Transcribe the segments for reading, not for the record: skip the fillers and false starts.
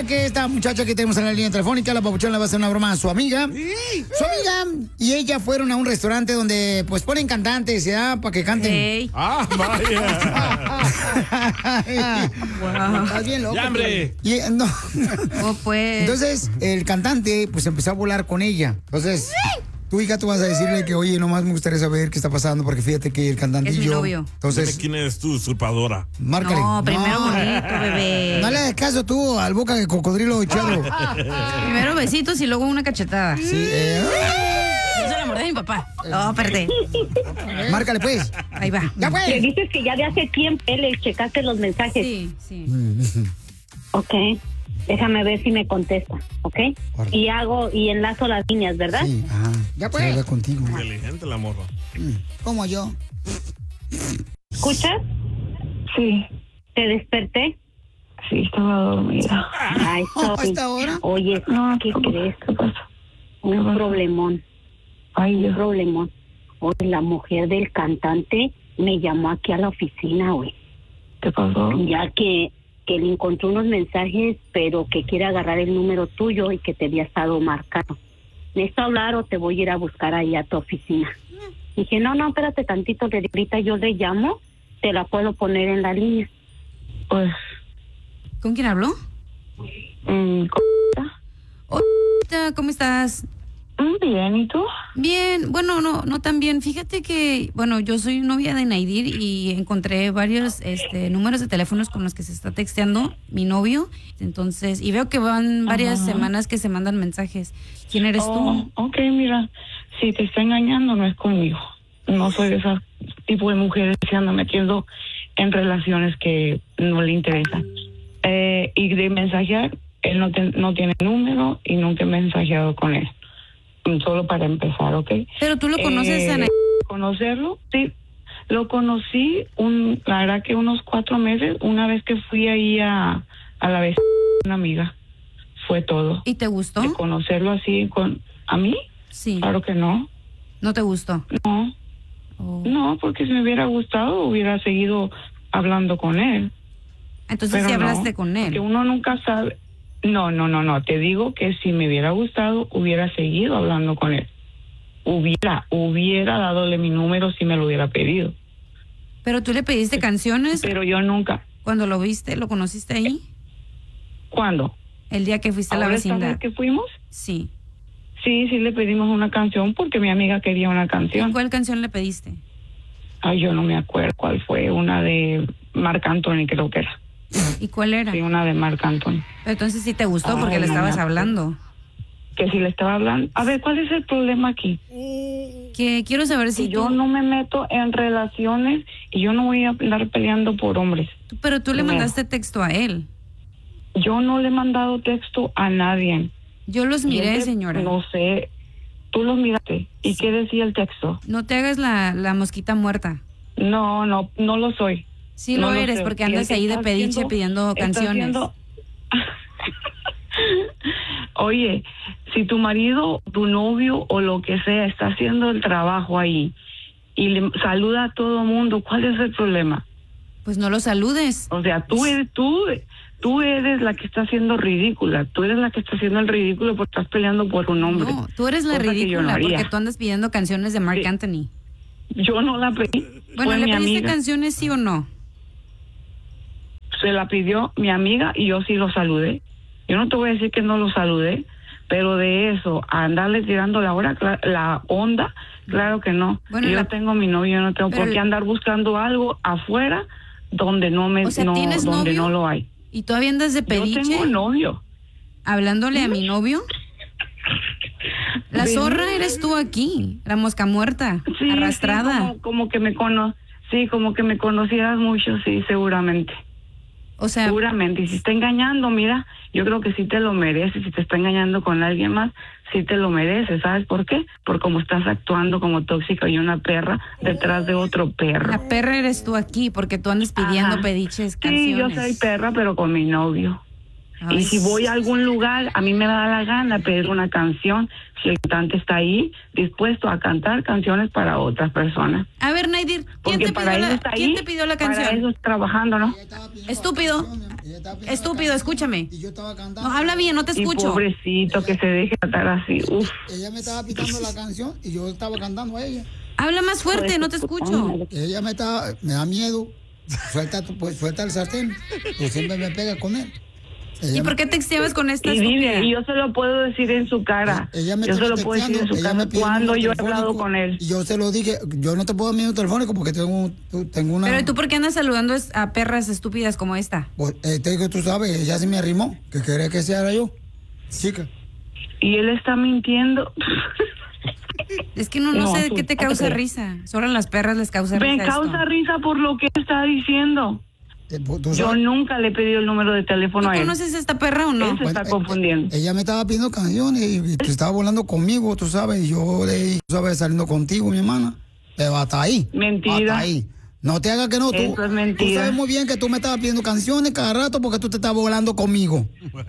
que esta muchacha que tenemos en la línea telefónica, la papuchona, le va a hacer una broma a su amiga. Su amiga y ella fueron a un restaurante donde pues ponen cantantes, ¿ya? Para que canten. Hey. ¡Ah, vaya! Wow. Estás bien loco. ¡Ya, hombre! No. Oh, pues. Entonces, el cantante pues empezó a volar con ella. Entonces, tu hija, tú vas a decirle que, oye, nomás me gustaría saber qué está pasando, porque fíjate que el cantante es y mi yo... novio. Entonces, Dime quién eres tú, usurpadora. Márcale. No, primero bonito, bebé. No le hagas caso tú al boca de cocodrilo echado. Primero besitos y luego una cachetada. Sí, Yo soy la mujer de mi papá. No, espérate. Márcale, pues. Ahí va. Ya, pues. Le dices que ya de hace tiempo le checaste los mensajes. Sí, sí. Ok. Déjame ver si me contesta, ¿ok? Y enlazo las líneas, ¿verdad? Sí, ajá. Ya pues. Habla contigo. Inteligente la morra. Como yo. ¿Escuchas? Sí, ¿Te desperté? sí, estaba dormida. Ay, ¿A esta hora? Oye, No, ¿qué crees? ¿Qué pasó? Un problemón. Ay, Un Dios. problemón. Oye, la mujer del cantante me llamó aquí a la oficina, güey. ¿Qué pasó? Ya que le encontró unos mensajes, pero que quiere agarrar el número tuyo y que te había estado marcando. ¿Necesito hablar o te voy a ir a buscar ahí a tu oficina? Dije, no, espérate tantito, ahorita yo le llamo, te la puedo poner en la línea. Pues, ¿Con quién habló? Hola, ¿cómo estás? Bien, ¿y tú? Bien, bueno, no tan bien. Fíjate que, bueno, yo soy novia de Naidir y encontré varios números de teléfonos con los que se está texteando mi novio. Entonces, y veo que van varias semanas que se mandan mensajes. ¿Quién eres tú? Ok, mira, si te está engañando no es conmigo. No soy de ese tipo de mujeres que andan metiendo en relaciones que no le interesan. Y de mensajear, él no tiene número y nunca he mensajeado con él. Solo para empezar, ¿ok? Pero tú lo conoces a Naidir. ¿Conocerlo? Sí, lo conocí, la verdad que unos 4 meses, una vez que fui ahí a la vez una amiga. Fue todo. ¿Y te gustó? De conocerlo así ¿a mí? Sí. Claro que no. ¿No te gustó? No. Oh. No, porque si me hubiera gustado, hubiera seguido hablando con él. Entonces Pero sí no, hablaste con él. porque uno nunca sabe. No. Te digo que si me hubiera gustado, hubiera seguido hablando con él. Hubiera dadole mi número si me lo hubiera pedido. Pero tú le pediste canciones Pero yo nunca. cuando lo viste, lo conociste ahí, ¿Cuándo? el día que fuiste a la ¿Ahora esta vecindad. vez que fuimos? Sí. Sí, le pedimos una canción porque mi amiga quería una canción. ¿Cuál canción le pediste? Ay, yo no me acuerdo cuál fue. Una de Marc Anthony, creo que era. ¿Y cuál era? Sí, una de Marc Anthony. Pero entonces sí te gustó porque Ay, le no estabas me acuerdo. hablando. Que si le estaba hablando. A ver, ¿cuál es el problema aquí? Que quiero saber si Que yo no me meto en relaciones y yo no voy a andar peleando por hombres. Pero tú le Primero. mandaste texto a él. Yo no le he mandado texto a nadie. Yo los miré, Gente, señora. No sé. Tú los miraste. ¿Y qué decía el texto? No te hagas la mosquita muerta. No lo soy. Sí No lo lo eres sé. porque Y el andas que ahí de está pediche haciendo- pidiendo está canciones. haciendo- Oye, si tu marido, tu novio o lo que sea está haciendo el trabajo ahí y le saluda a todo mundo, ¿cuál es el problema? Pues no lo saludes. O sea, tú eres la que está haciendo ridícula. Tú eres la que está haciendo el ridículo porque estás peleando por un hombre. No, tú eres la Cosa que yo ridícula no haría. porque tú andas pidiendo canciones de Marc Sí. Anthony. Yo no la pedí. Bueno, fue ¿le mi pediste amiga. canciones sí o no? Se la pidió mi amiga y yo sí lo saludé. Yo no te voy a decir que no lo saludé, pero de eso, a andarle tirando la onda, claro que no. Bueno, Yo tengo mi novio, yo no tengo pero por qué andar buscando algo afuera donde no me O sea, ¿tienes donde novio? no lo hay. ¿Y todavía andas de Yo pediche tengo novio. hablándole a mi novio? La ¿Ven? zorra eres tú aquí, la mosca muerta, Sí, arrastrada. sí, como que me como que me conocieras mucho, sí, seguramente. O sea, Seguramente, y si está engañando, mira, yo creo que sí te lo mereces. Si te está engañando con alguien más, sí te lo mereces. ¿Sabes por qué? Por cómo estás actuando como tóxica y una perra detrás de otro perro. la perra eres tú aquí porque tú andas pidiendo Ajá. pediches Sí, canciones. yo soy perra, pero con mi novio. Y si voy a algún lugar, a mí me da la gana pedir una canción, si el cantante está ahí dispuesto a cantar canciones para otras personas. A ver, Naidir, ¿quién te pidió la canción? Para eso está trabajando, ¿no? Estúpido. Estúpido, escúchame. Y yo estaba cantando. No, habla bien, no te Y escucho. pobrecito, que se deje tratar así. Uf. Ella me estaba pitando la canción y yo estaba cantando a ella. Habla más fuerte, no te escucho. Ella me da miedo. Suelta el sartén. Yo siempre me pega con él. ¿Y por qué texteabas con esta Y dile, estúpida? y yo se lo puedo decir en su cara. Ella me Yo se estaba lo puedo decir en su texteando, ella cara me pidió cuando mi yo he número hablado telefónico, con él. y yo se lo dije, yo no te puedo dar mi número telefónico porque tengo una... Pero ¿tú por qué andas saludando a perras estúpidas como esta? Pues, te digo, tú sabes, ella se me arrimó, que quería que sea yo, chica. Y él está mintiendo. Es que no sé qué te causa risa. Solo a las perras les causa risa. Me causa risa por lo que está diciendo. Yo nunca le he pedido el número de teléfono a él. ¿Conoces a esta perra o no? Él se está confundiendo. Ella me estaba pidiendo canciones y te estaba volando conmigo, tú sabes, y yo le dije, tú sabes, saliendo contigo, mi hermana. Pero hasta ahí. Mentira. Hasta ahí. No te hagas que no, tú. Eso es mentira. Tú sabes muy bien que tú me estabas pidiendo canciones cada rato porque tú te estabas volando conmigo.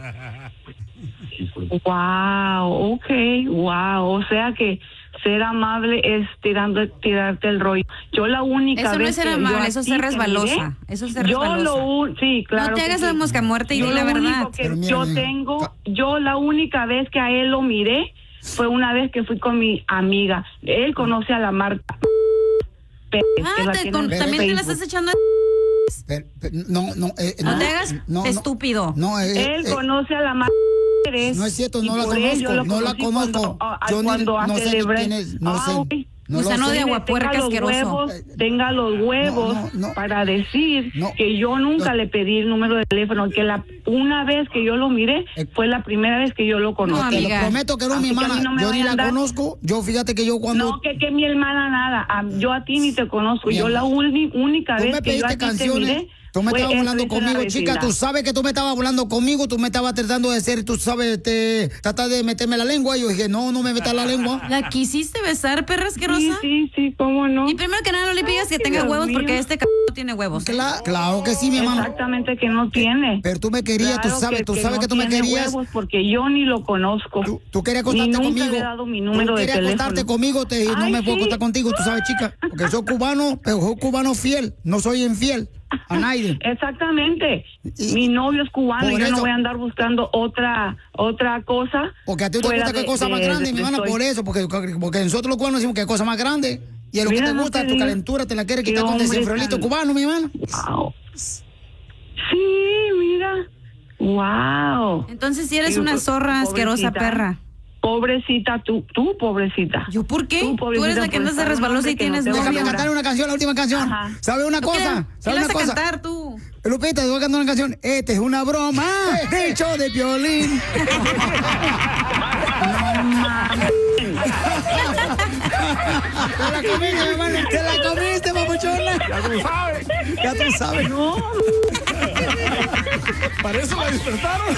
Wow, okay, wow. O sea que ser amable es tirarte el rollo. Yo la única eso vez no es ser que amable, yo a eso es ti ser te resbalosa. miré, Eso es ser resbalosa. Sí, claro. No te que hagas sí. la mosca muerta y di la verdad. Yo la única vez que a él lo miré fue una vez que fui con mi amiga. Él conoce a la marca. También te la estás echando. No te hagas estúpido. Él conoce a la marca. No es cierto, no la conozco, no la conozco. Yo no sé quién es, no sé. Gusano de aguapuerca asqueroso. Tenga los huevos para decir que yo nunca le pedí el número de teléfono, que una vez que yo lo miré fue la primera vez que yo lo conocí. Te lo prometo que no, mi hermana, yo ni la conozco. Yo fíjate que yo cuando... No, que mi hermana nada, yo a ti ni te conozco. Yo la única vez que yo a ti te miré... Tú me estabas hablando conmigo, chica, tú sabes que tú me estabas hablando conmigo, tú me estabas tratando de ser, tú sabes, tratar de meterme la lengua. Yo dije, no me metas la lengua. ¿La quisiste besar, perra asquerosa? Sí, cómo no. Y primero que nada no le pidas que tenga huevos porque este no tiene huevos. Claro que sí, mi hermano. Exactamente que no tiene. Pero tú me querías, claro tú sabes que tú me querías. Huevos porque yo ni lo conozco. Tú querías acostarte conmigo. Le he dado mi número de teléfono. Acostarte conmigo, no me puedo acostar contigo, tú sabes, chica. Porque soy cubano, pero soy cubano fiel, no soy infiel a nadie. Exactamente. Mi novio es cubano y yo no voy a andar buscando otra cosa. Porque a ti te gusta qué cosa más grande, mi hermana, por eso, porque nosotros los cubanos decimos que cosa más grande. Y es lo que te gusta, tu calentura, te la quieres quitar con desenfriolito cubano, mi hermana. Wow. Sí, mira. Wow. Entonces si eres una zorra asquerosa perra. Pobrecita, tú pobrecita. ¿Yo por qué? Tú eres la que andas de resbalosa y tienes novio. Déjame cantar una canción, la última canción. ¿Sabes una cosa? ¿Qué vas a cantar tú? Lupita, te voy a cantar una canción. Esta es una broma del show de Piolín. Te la comiste, mi hermano. Te la comiste, papuchona. Ya tú sabes. No. Para eso la despertaron.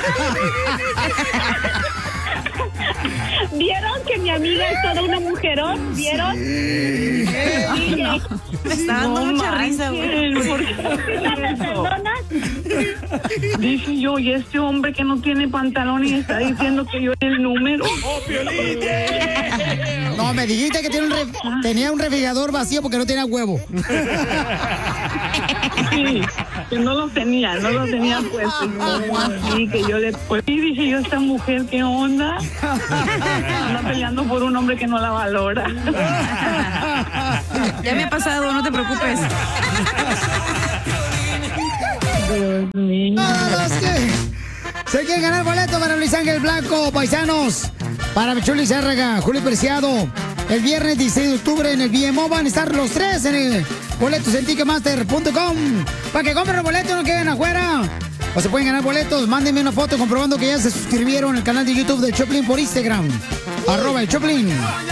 ¿Vieron que mi amiga es toda una mujerón? ¿Vieron? Sí. Me está dando mucha risa, güey. ¿Por qué me perdonas? Dije yo, y este hombre que no tiene pantalón y está diciendo que yo el número. ¡Oh, Piolín! No, me dijiste que tenía un refrigerador vacío porque no tenía huevo. Sí, que no lo tenía puesto. Y que yo le... Pues, y dije yo, esta mujer, ¿qué onda? Anda peleando por un hombre que no la valora. Ya me ha pasado, no te preocupes. Dios mío. Se quieren ganar boleto para Luis Ángel Blanco, paisanos. Para Chuli Zárraga, Julio Preciado. El viernes 16 de octubre en el BMO van a estar los tres en el boletos en Ticketmaster.com. Para que compren los boletos, no queden afuera. O se pueden ganar boletos, mándenme una foto comprobando que ya se suscribieron al canal de YouTube del Choplin por Instagram. @el Choplin.